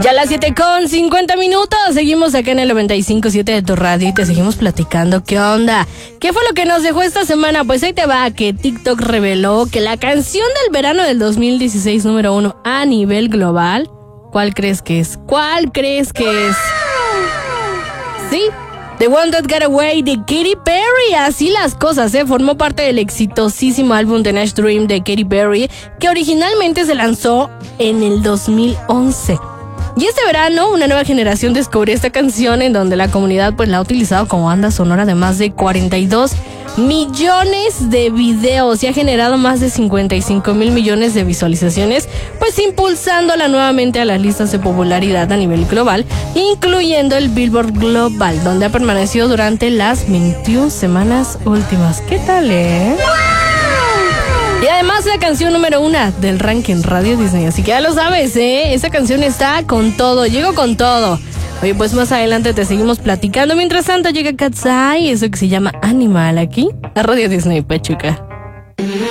Ya a las 7:50, seguimos acá en el 95.7 de tu radio y te seguimos platicando. ¿Qué onda? ¿Qué fue lo que nos dejó esta semana? Pues ahí te va, que TikTok reveló que la canción del verano del 2016 número 1 a nivel global, ¿cuál crees que es? Sí, The One That Got Away de Katy Perry. Así las cosas, formó parte del exitosísimo álbum Teenage Dream de Katy Perry, que originalmente se lanzó en el 2011. Y este verano, una nueva generación descubrió esta canción, en donde la comunidad pues la ha utilizado como banda sonora de más de 42 millones de videos y ha generado más de 55 mil millones de visualizaciones, pues impulsándola nuevamente a las listas de popularidad a nivel global, incluyendo el Billboard Global, donde ha permanecido durante las 21 semanas últimas. ¿Qué tal, Y además la canción número 1 del ranking Radio Disney, así que ya lo sabes, esa canción está con todo, llegó con todo. Oye, pues más adelante te seguimos platicando. Mientras tanto llega Cat's Eye, eso que se llama Animal, aquí a Radio Disney Pachuca.